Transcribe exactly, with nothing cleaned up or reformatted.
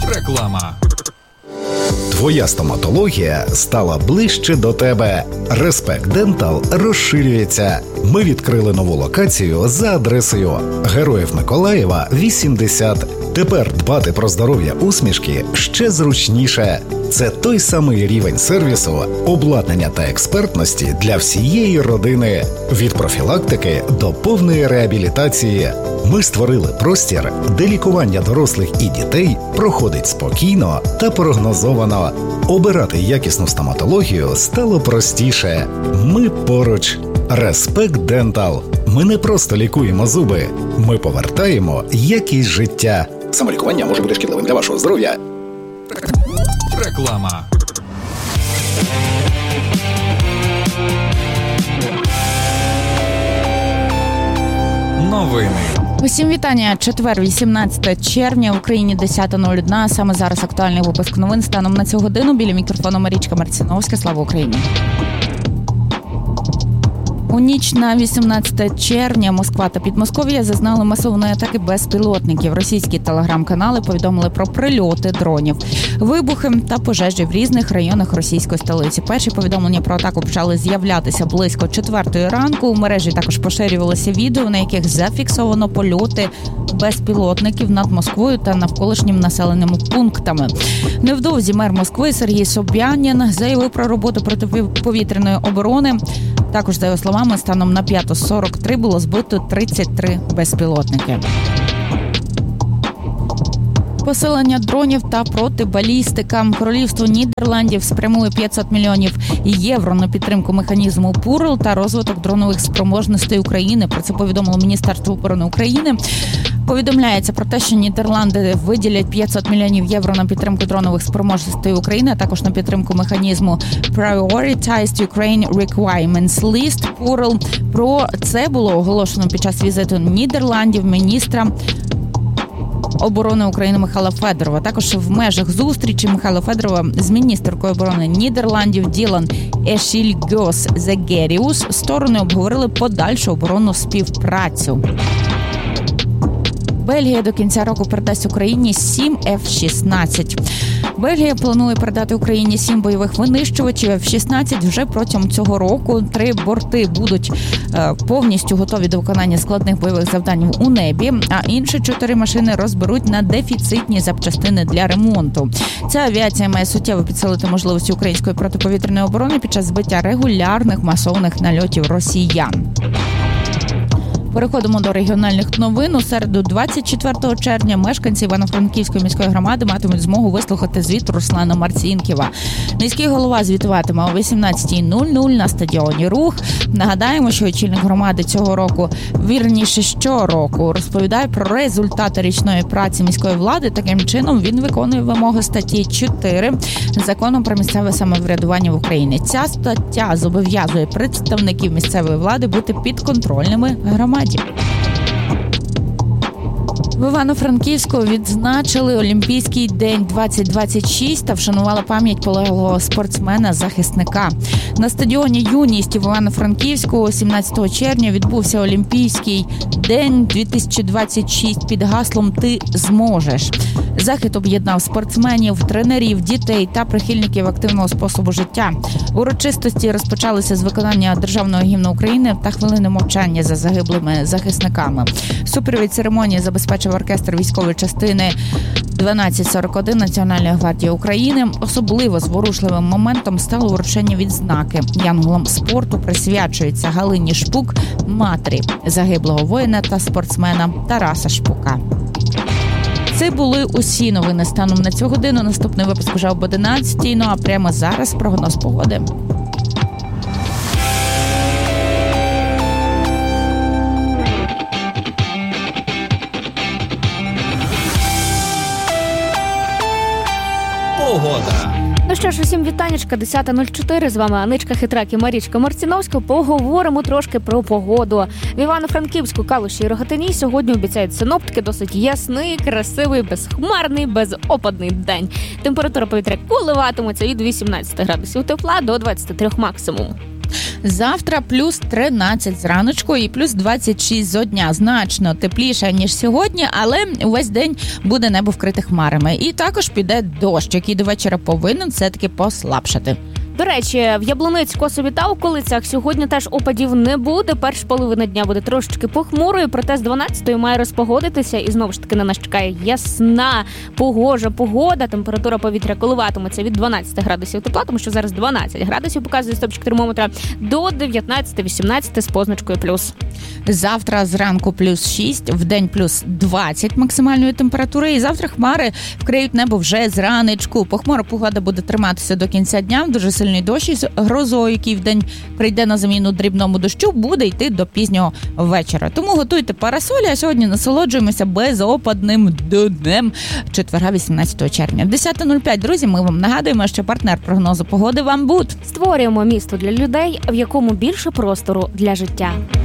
Реклама. Твоя стоматологія стала ближче до тебе. Респект Дентал розширюється. Ми відкрили нову локацію за адресою Героїв Миколаєва, вісімдесят. Тепер дбати про здоров'я усмішки ще зручніше. Це той самий рівень сервісу, обладнання та експертності для всієї родини. Від профілактики до повної реабілітації. Ми створили простір, де лікування дорослих і дітей проходить спокійно та прогнозовано. Обирати якісну стоматологію стало простіше. Ми поруч. Респект Дентал. Ми не просто лікуємо зуби. Ми повертаємо якість життя. Самолікування може бути шкідливим для вашого здоров'я. Реклама. Новини. Усім вітання. Четвер, вісімнадцяте червня, в Україні десята нуль один. Саме зараз актуальний випуск новин станом на цю годину. Біля мікрофону Марічка Марціновська. Слава Україні! У ніч на вісімнадцяте червня Москва та Підмосков'я зазнали масованої атаки безпілотників. Російські телеграм-канали повідомили про прильоти дронів, вибухи та пожежі в різних районах російської столиці. Перші повідомлення про атаку почали з'являтися близько четвертої ранку. У мережі також поширювалися відео, на яких зафіксовано польоти безпілотників над Москвою та навколишніми населеними пунктами. Невдовзі мер Москви Сергій Собянін заявив про роботу протиповітряної оборони. Також, за його словами, станом на п'яту сорок три було збито тридцять три безпілотники. Посилення дронів та протибалістика. Королівство Нідерландів спрямує п'ятсот мільйонів євро на підтримку механізму ПУРЛ та розвиток дронових спроможностей України. Про це повідомило Міністерство оборони України. Повідомляється про те, що Нідерланди виділять п'ятсот мільйонів євро на підтримку дронових спроможностей України, а також на підтримку механізму Prioritized Ukraine Requirements List ПУРЛ. Про це було оголошено під час візиту Нідерландів міністра оборони України Михайла Федорова. Також в межах зустрічі Михайла Федорова з міністеркою оборони Нідерландів Ділан Ешільгьос-Зегеріус сторони обговорили подальшу оборонну співпрацю. Бельгія до кінця року передасть Україні сім еф шістнадцять. Бельгія планує передати Україні сім бойових винищувачів еф шістнадцять вже протягом цього року. Три борти будуть е, повністю готові до виконання складних бойових завдань у небі, а інші чотири машини розберуть на дефіцитні запчастини для ремонту. Ця авіація має суттєво підсилити можливості української протиповітряної оборони під час збиття регулярних масованих нальотів росіян. Переходимо до регіональних новин. У середу, двадцять четвертого червня, мешканці Івано-Франківської міської громади матимуть змогу вислухати звіт Руслана Марцінкєва. Міський голова звітуватиме о вісімнадцятій нуль нуль на стадіоні «Рух». Нагадаємо, що очільник громади цього року, вірніше щороку, розповідає про результати річної праці міської влади. Таким чином він виконує вимоги статті чотири Закону про місцеве самоврядування в Україні. Ця стаття зобов'язує представників місцевої влади бути підконтрольними громаді. В Івано-Франківську відзначили Олімпійський день двадцять двадцять шість та вшанували пам'ять полеглого спортсмена-захисника. На стадіоні «Юність» в Івано-Франківську сімнадцятого червня відбувся Олімпійський день дві тисячі двадцять шість під гаслом «Ти зможеш». Захід об'єднав спортсменів, тренерів, дітей та прихильників активного способу життя. Урочистості розпочалися з виконання Державного гімну України та хвилини мовчання за загиблими захисниками. Супровід церемонії забезпечив оркестр військової частини дванадцять сорок один Національної гвардії України. Особливо зворушливим моментом стало вручення відзнаки. Янголам спорту присвячується Галині Шпук, матері загиблого воїна та спортсмена Тараса Шпука. Це були усі новини станом на цю годину. Наступний випуск вже об одинадцятій. Ну а прямо зараз прогноз погоди. Погода. Ну що ж, усім вітанечка, десята нуль чотири, з вами Аничка Хитрак і Марічка Марціновська. Поговоримо трошки про погоду. В Івано-Франківську, Калуші і Рогатині сьогодні обіцяють синоптики досить ясний, красивий, безхмарний, безопадний день. Температура повітря коливатиметься від вісімнадцяти градусів тепла до двадцяти трьох максимум. Завтра плюс тринадцять зраночку і плюс двадцять шість зо дня. Значно тепліше, ніж сьогодні, але увесь день буде небо вкрите хмарами. І також піде дощ, який до вечора повинен все-таки послабшати. До речі, в Яблуниць, Косові та околицях сьогодні теж опадів не буде. Перша половина дня буде трошечки похмурою, проте з дванадцятої має розпогодитися. І знову ж таки на нас чекає ясна, погожа погода. Температура повітря коливатиметься від дванадцяти градусів тепла, тому що зараз дванадцять градусів показує стопчик термометра, до дев'ятнадцяти-вісімнадцяти з позначкою плюс. Завтра зранку плюс шість, вдень плюс двадцять максимальної температури. І завтра хмари вкриють небо вже зранечку. Похмура погода буде триматися до кінця дня. Дуже сильний дощ із грозою, який вдень прийде на заміну дрібному дощу, буде йти до пізнього вечора. Тому готуйте парасолі, а сьогодні насолоджуємося безопадним днем четверга, вісімнадцятого червня. В десята нуль п'ять, друзі, ми вам нагадуємо, що партнер прогнозу погоди «Ванбуд». Створюємо місто для людей, в якому більше простору для життя.